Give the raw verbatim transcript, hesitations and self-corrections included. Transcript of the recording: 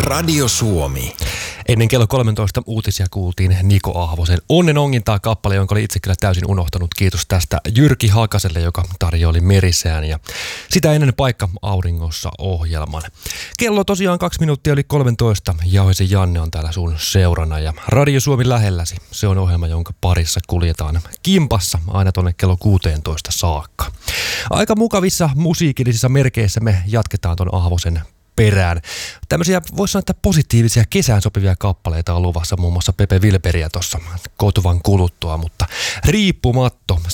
Radio Suomi. Ennen kello kolmetoista uutisia kuultiin Niko Ahvosen Onnen ongintaa kappale, jonka oli itse kyllä täysin unohtanut. Kiitos tästä Jyrki Hakaselle, joka tarjoili Merisään ja sitä ennen Paikka auringossa -ohjelman. Kello tosiaan kaksi minuuttia yli kolmetoista. Jauhisen Janne on täällä sun seurana ja Radio Suomi lähelläsi. Se on ohjelma, jonka parissa kuljetaan kimpassa aina tonne kello kuusitoista saakka. Aika mukavissa musiikillisissa merkeissä me jatketaan ton Ahvosen perään. Tämmöisiä, voisi sanoa, että positiivisia kesään sopivia kappaleita on luvassa, muun muassa Pepe Wilberiä tuossa kotuvan kuluttua, mutta Riippumatto,